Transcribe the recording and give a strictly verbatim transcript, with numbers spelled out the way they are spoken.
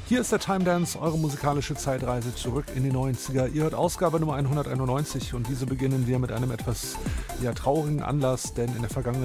Hier ist der Time Dance, eure musikalische Zeitreise zurück in die neunziger. Ihr hört Ausgabe Nummer hunderteinundneunzig und diese beginnen wir mit einem etwas ja, traurigen Anlass, denn in der vergangenen